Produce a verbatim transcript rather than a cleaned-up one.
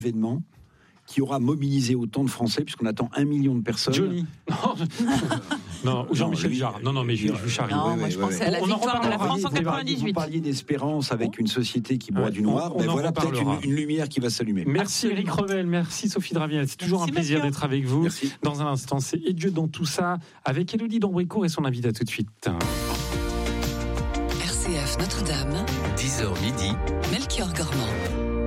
événement qui aura mobilisé autant de Français, puisqu'on attend un million de personnes. Johnny. Non, ou Jean-Michel Jarre. Non, non, mais je, je charrie. Non, ouais, moi ouais, je ouais, pensais ouais. à la On en victoire de la France en Vous quatre-vingt-dix-huit. parliez d'espérance avec une société qui boit Ouais, du noir. on- on Ben en voilà peut-être reparlera. une, une lumière qui va s'allumer. Merci Eric Revel, merci Sophie Draviel. C'est toujours Merci, un plaisir Mathieu. d'être avec vous. Merci. Dans un instant, c'est Et Dieu dans tout ça avec Élodie Dambricourt et son invité. À tout de suite. R C F Notre-Dame, dix heures midi, Melchior Gormand.